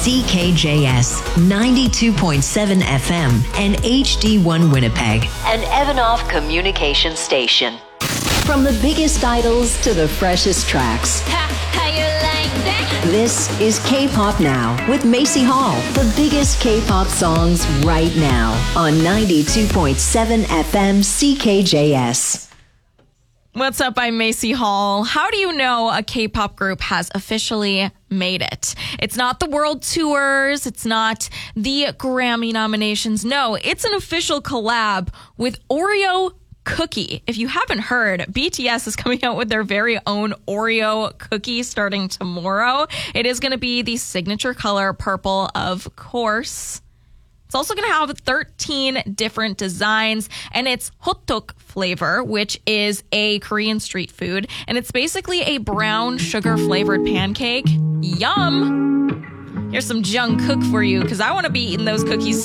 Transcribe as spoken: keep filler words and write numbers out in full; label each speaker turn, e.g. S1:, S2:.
S1: C K J S ninety-two point seven F M and H D one Winnipeg, an Evanoff communication station. From the biggest idols to the freshest tracks.
S2: Ha, how you like that?
S1: This is K-Pop Now with Macy Hall. The biggest K-pop songs right now on ninety-two point seven F M C K J S.
S3: What's up? I'm Macy Hall. How do you know a K-pop group has officially made it? It's not the world tours. It's not the Grammy nominations. No, it's an official collab with Oreo cookie. If you haven't heard, B T S is coming out with their very own Oreo cookie starting tomorrow. It is going to be the signature color purple, of course. It's also going to have thirteen different designs, and it's hotteok flavor, which is a Korean street food, and it's basically a brown sugar flavored pancake. Yum! Here's some Jungkook for you, because I want to be eating those cookies